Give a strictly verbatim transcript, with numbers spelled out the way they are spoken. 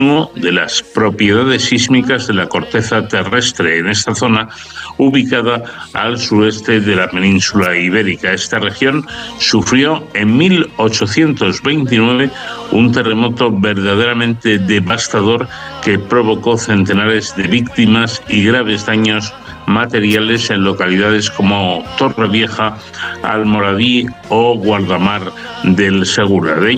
de las propiedades sísmicas de la corteza terrestre en esta zona, ubicada al sureste de la península ibérica. Esta región sufrió en mil ochocientos veintinueve un terremoto verdaderamente devastador que provocó centenares de víctimas y graves daños materiales en localidades como Torrevieja, Almoradí o Guardamar del Segura. De